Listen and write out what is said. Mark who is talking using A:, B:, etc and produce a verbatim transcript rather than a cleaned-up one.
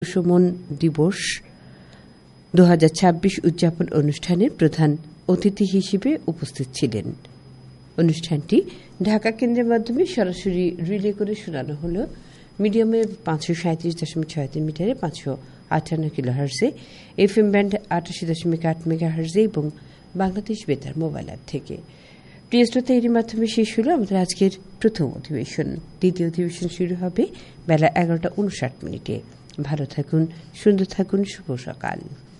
A: সুমন দিবস দু হাজার ছাব্বিশ উদযাপন অনুষ্ঠানে প্রধান অতিথি হিসেবে উপস্থিত ছিলেন। অনুষ্ঠানটি ঢাকা কেন্দ্রের মাধ্যমে সরাসরি রিলে করে শোনানো হল মিডিয়ামের পাঁচশো সাঁত্রিশ দশমিক ছয় তিন মিটারে পাঁচশো আটান্ন কিলো হার্জে, এফ এম ব্যান্ড আটাশি দশমিক আট মেগা হার্জে এবং বাংলাদেশ বেতার মোবাইল অ্যাপ থেকে। প্রিয় শ্রোতা, এরই মাধ্যমে শেষ হল আমাদের আজকের প্রথম অধিবেশন। দ্বিতীয় অধিবেশন শুরু হবে বেলা এগারোটা উনষাট মিনিটে। ভালো থাকুন, সুন্দর থাকুন, শুভ সকাল।